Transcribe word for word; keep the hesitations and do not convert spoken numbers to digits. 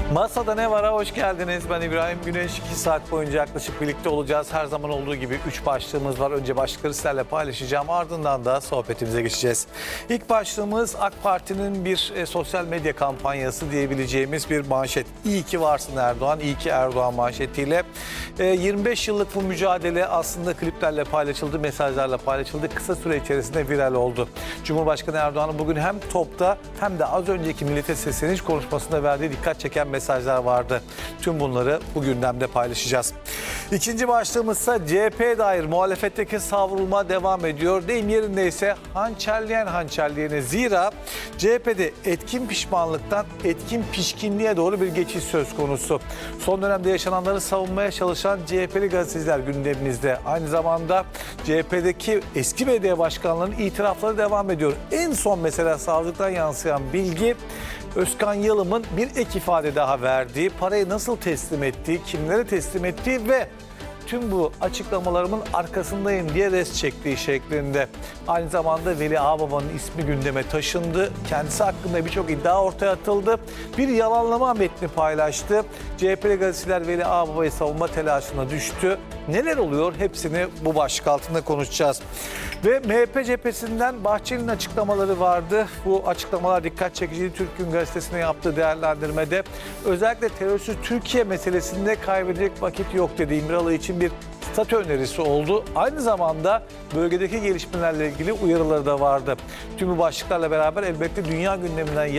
Masada ne var'a hoş geldiniz. Ben İbrahim Güneş. iki saat boyunca yaklaşık birlikte olacağız. Her zaman olduğu gibi üç başlığımız var. Önce başlıkları sizlerle paylaşacağım. Ardından da sohbetimize geçeceğiz. İlk başlığımız AK Parti'nin bir e, sosyal medya kampanyası diyebileceğimiz bir manşet. İyi ki varsın Erdoğan, iyi ki Erdoğan manşetiyle. E, yirmi beş yıllık bu mücadele aslında kliplerle paylaşıldı, mesajlarla paylaşıldı. Kısa süre içerisinde viral oldu. Cumhurbaşkanı Erdoğan'ın bugün hem topta hem de az önceki millete sesleniş konuşmasında verdiği dikkat çeken mesajlar vardı. Tüm bunları bu gündemde paylaşacağız. İkinci başlığımız ise C H P'ye dair muhalefetteki savrulma devam ediyor. Deyim yerindeyse hançerleyen hançerleyene. Zira C H P'de etkin pişmanlıktan etkin pişkinliğe doğru bir geçiş söz konusu. Son dönemde yaşananları savunmaya çalışan C H P'li gazeteciler gündemimizde. Aynı zamanda C H P'deki eski belediye başkanlarının itirafları devam ediyor. En son mesela savcılıktan yansıyan bilgi, Özkan Yalım'ın bir ek ifade daha verdiği, parayı nasıl teslim ettiği, kimlere teslim ettiği ve tüm bu açıklamalarımın arkasındayım diye res çektiği şeklinde. Aynı zamanda Veli Ağbaba'nın ismi gündeme taşındı. Kendisi hakkında birçok iddia ortaya atıldı. Bir yalanlama metni paylaştı. C H P'li gazeteciler Veli Ağbaba'yı savunma telaşına düştü. Neler oluyor? Hepsini bu başlık altında konuşacağız. Ve M H P cephesinden Bahçeli'nin açıklamaları vardı. Bu açıklamalar dikkat çekiciydi. Türk Gün Gazetesi'ne yaptığı değerlendirmede özellikle terörsüz Türkiye meselesinde kaybedecek vakit yok dedi. İmralı için bir statü önerisi oldu. Aynı zamanda bölgedeki gelişmelerle ilgili uyarıları da vardı. Tüm bu başlıklarla beraber elbette dünya gündeminden